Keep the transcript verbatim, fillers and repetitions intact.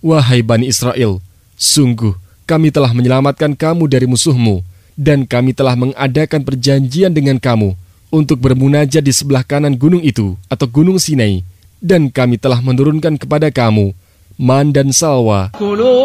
Wahai Bani Israel, sungguh kami telah menyelamatkan kamu dari musuhmu, dan kami telah mengadakan perjanjian dengan kamu untuk bermunajat di sebelah kanan gunung itu atau gunung Sinai, dan kami telah menurunkan kepada kamu man dan salwa.